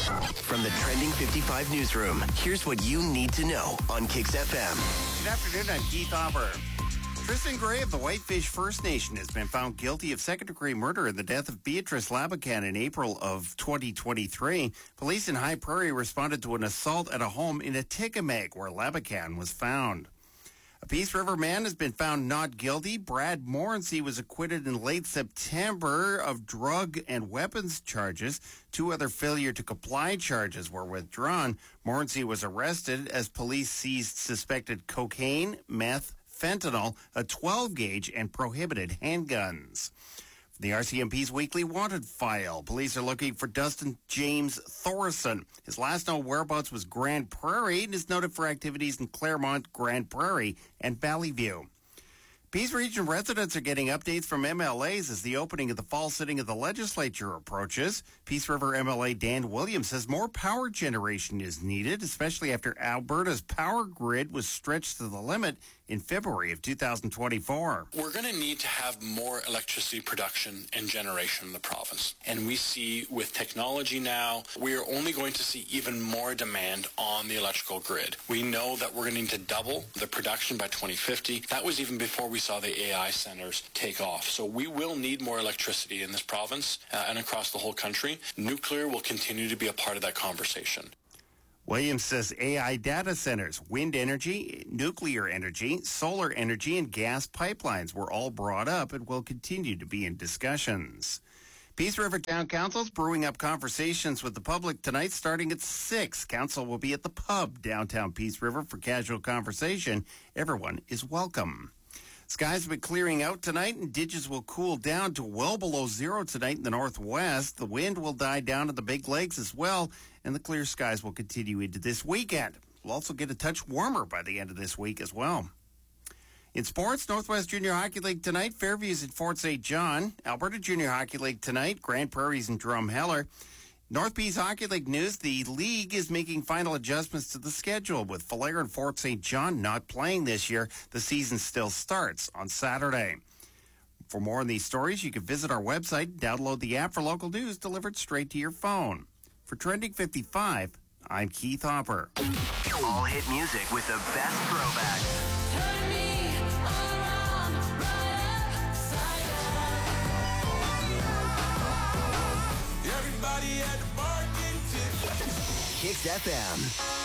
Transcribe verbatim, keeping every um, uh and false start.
From the Trending fifty-five newsroom, here's what you need to know on Kicks F M. Good afternoon, I'm Keith Hopper. Tristan Gray of the Whitefish First Nation has been found guilty of second-degree murder in the death of Beatrice Labakan in April of twenty twenty-three. Police in High Prairie responded to an assault at a home in Atikamekw, where Labakan was found. A Peace River man has been found not guilty. Brad Morency was acquitted in late September of drug and weapons charges. Two other failure to comply charges were withdrawn. Morency was arrested as police seized suspected cocaine, meth, fentanyl, a twelve gauge, and prohibited handguns. The R C M P's weekly wanted file. Police are looking for Dustin James Thorson. His last known whereabouts was Grand Prairie and is noted for activities in Claremont, Grand Prairie, and Valley View. Peace Region residents are getting updates from M L As as the opening of the fall sitting of the legislature approaches. Peace River M L A Dan Williams says more power generation is needed, especially after Alberta's power grid was stretched to the limit in February of two thousand twenty-four. We're going to need to have more electricity production and generation in the province. And we see with technology now, we are only going to see even more demand on the electrical grid. We know that we're going to need to double the production by twenty fifty. That was even before we saw the A I centers take off. So we will need more electricity in this province uh, and across the whole country. Nuclear will continue to be a part of that conversation. Williams says A I data centers, wind energy, nuclear energy, solar energy, and gas pipelines were all brought up and will continue to be in discussions. Peace River Town Council is brewing up conversations with the public tonight starting at six. Council will be at the pub downtown Peace River for casual conversation. Everyone is welcome. Skies will be clearing out tonight, and digits will cool down to well below zero tonight in the northwest. The wind will die down in the Big Lakes as well, and the clear skies will continue into this weekend. We'll also get a touch warmer by the end of this week as well. In sports, Northwest Junior Hockey League tonight, Fairview's in Fort Saint John. Alberta Junior Hockey League tonight, Grand Prairie's in Drumheller. North Peace Hockey League news, the league is making final adjustments to the schedule with Falher and Fort Saint John not playing this year. The season still starts on Saturday. For more on these stories, you can visit our website, download the app for local news delivered straight to your phone. For Trending fifty-five, I'm Keith Hopper. All hit music with the best throwbacks. Kicks F M.